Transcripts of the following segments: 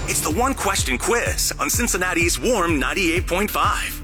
It's the one question quiz on Cincinnati's Warm 98.5.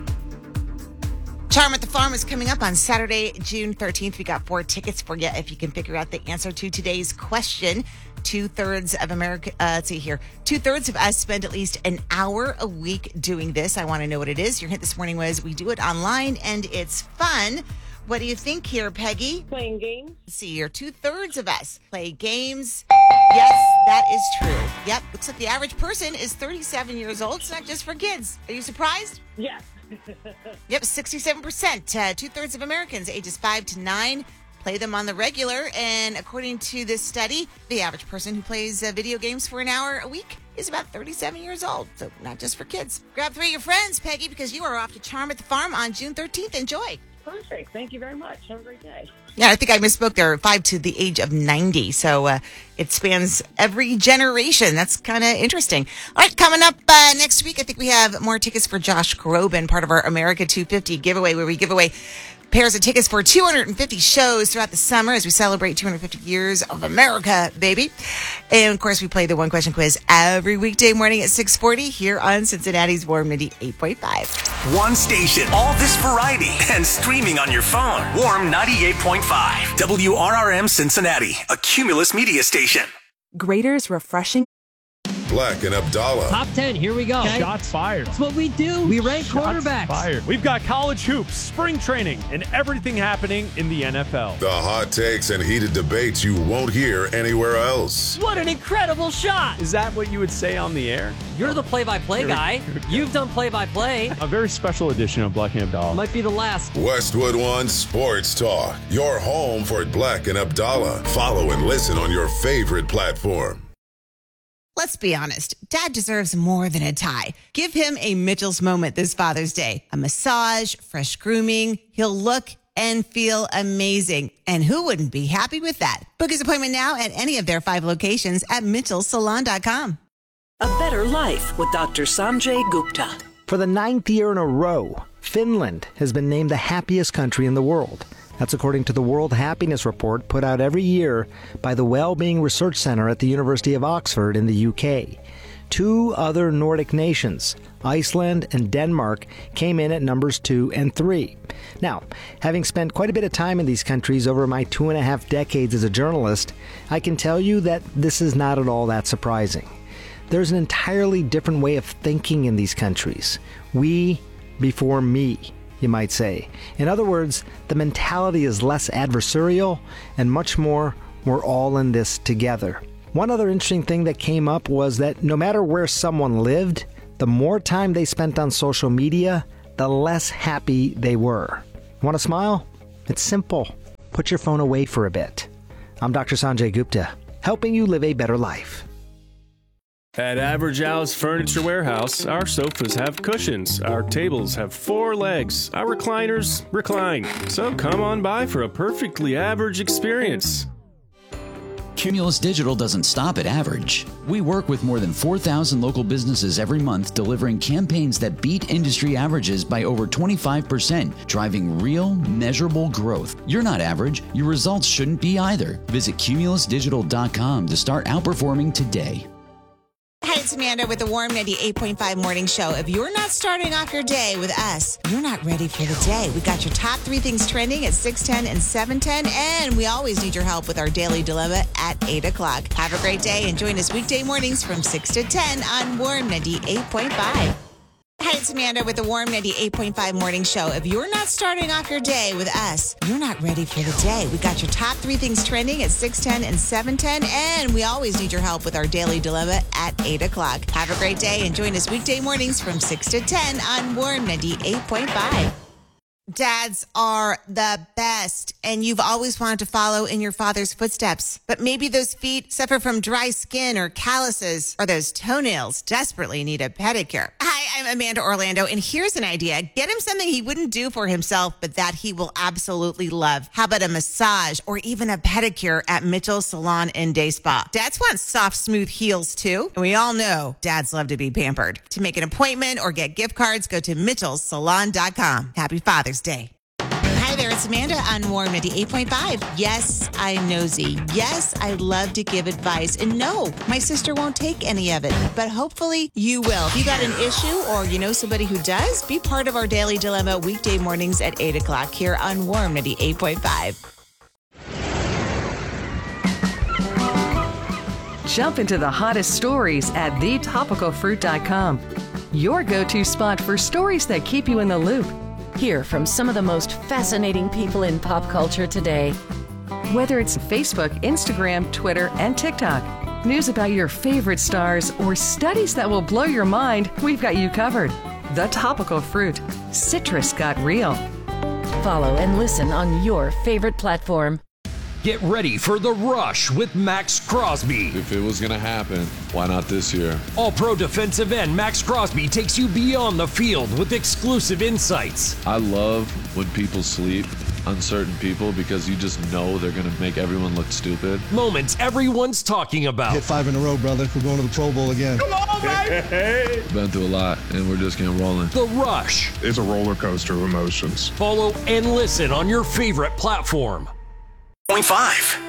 Charm at the Farm is coming up on Saturday, June 13th. We got 4 tickets for you if you can figure out the answer to today's question. 2/3 of America, let's see here. 2/3 of us spend at least an hour a week doing this. I want to know what it is. Your hint this morning was we do it online and it's fun. What do you think here, Peggy? Playing games. Let's see here. 2/3 of us play games. Yes, that is true. Yep. Looks like the average person is 37 years old. It's not just for kids. Are you surprised? Yes. Yep, 67%. 2/3 of Americans ages 5 to 9 play them on the regular. And according to this study, the average person who plays video games for an hour a week is about 37 years old. So not just for kids. Grab 3 of your friends, Peggy, because you are off to Charm at the Farm on June 13th. Enjoy. Perfect. Thank you very much. Have a great day. Yeah, I think I misspoke there. 5 to the age of 90. So it spans every generation. That's kind of interesting. All right, coming up next week, I think we have more tickets for Josh Groban, part of our America 250 giveaway, where we give away pairs of tickets for 250 shows throughout the summer as we celebrate 250 years of America, baby. And, of course, we play the one question quiz every weekday morning at 6:40 here on Cincinnati's Warm 98.5. One station, all this variety, and streaming on your phone. Warm 98.5. WRRM Cincinnati, a Cumulus media station. Grader's refreshing. Black and Abdallah. Top 10, here we go. Okay. Shots fired. That's what we do. We rank quarterbacks. Fired. We've got college hoops, spring training, and everything happening in the NFL. The hot takes and heated debates you won't hear anywhere else. What an incredible shot. Is that what you would say on the air? You're the play-by-play guy. You've done play-by-play. A very special edition of Black and Abdallah. Might be the last. Westwood One Sports Talk. Your home for Black and Abdallah. Follow and listen on your favorite platform. Let's be honest, Dad deserves more than a tie. Give him a Mitchell's moment this Father's Day. A massage, fresh grooming. He'll look and feel amazing. And who wouldn't be happy with that? Book his appointment now at any of their 5 locations at mitchellsalon.com. A better life with Dr. Sanjay Gupta. For the 9th year in a row, Finland has been named the happiest country in the world. That's according to the World Happiness Report put out every year by the Wellbeing Research Center at the University of Oxford in the UK. 2 other Nordic nations, Iceland and Denmark, came in at numbers 2 and 3. Now, having spent quite a bit of time in these countries over my 2.5 decades as a journalist, I can tell you that this is not at all that surprising. There's an entirely different way of thinking in these countries. We before me, you might say. In other words, the mentality is less adversarial and much more, we're all in this together. One other interesting thing that came up was that no matter where someone lived, the more time they spent on social media, the less happy they were. Want to smile? It's simple. Put your phone away for a bit. I'm Dr. Sanjay Gupta, helping you live a better life. At Average Al's Furniture Warehouse, our sofas have cushions, our tables have 4 legs, our recliners recline. So come on by for a perfectly average experience. Cumulus Digital doesn't stop at average. We work with more than 4,000 local businesses every month, delivering campaigns that beat industry averages by over 25%, driving real, measurable growth. You're not average. Your results shouldn't be either. Visit cumulusdigital.com to start outperforming today. Hi, it's Amanda with the Warm 98.5 Morning Show. If you're not starting off your day with us, you're not ready for the day. We got your top 3 things trending at 6:10 and 7:10, and we always need your help with our Daily Dilemma at 8 o'clock. Have a great day and join us weekday mornings from 6 to 10 on Warm 98.5. Hi, it's Amanda with the Warm 98.5 Morning Show. If you're not starting off your day with us, you're not ready for the day. We got your top 3 things trending at 6:10 and 7:10, and we always need your help with our Daily Dilemma at 8 o'clock. Have a great day and join us weekday mornings from 6 to 10 on Warm 98.5. Dads are the best, and you've always wanted to follow in your father's footsteps. But maybe those feet suffer from dry skin or calluses, or those toenails desperately need a pedicure. Hi, I'm Amanda Orlando, and here's an idea. Get him something he wouldn't do for himself, but that he will absolutely love. How about a massage or even a pedicure at Mitchell's Salon and Day Spa? Dads want soft, smooth heels, too. And we all know dads love to be pampered. To make an appointment or get gift cards, go to mitchellsalon.com. Happy Father's Day. Hi there. it's Amanda on Warm 98.5. Yes, I'm nosy. Yes, I love to give advice. And no, my sister won't take any of it. But hopefully you will. If you got an issue or you know somebody who does, be part of our Daily Dilemma weekday mornings at 8 o'clock here on Warm 98.5. Jump into the hottest stories at thetopicalfruit.com. Your go-to spot for stories that keep you in the loop. Hear from some of the most fascinating people in pop culture today. Whether it's Facebook, Instagram, Twitter, and TikTok, news about your favorite stars, or studies that will blow your mind, we've got you covered. The Topical Fruit. Citrus got real. Follow and listen on your favorite platform. Get ready for The Rush with Max Crosby. If it was going to happen, why not this year? All-Pro defensive end Max Crosby takes you beyond the field with exclusive insights. I love when people sleep on certain people because you just know they're going to make everyone look stupid. Moments everyone's talking about. Hit 5 in a row, brother. We're going to the Pro Bowl again. Come on, baby! Been through a lot, and we're just getting rolling. The Rush. It's a roller coaster of emotions. Follow and listen on your favorite platform. 0.5.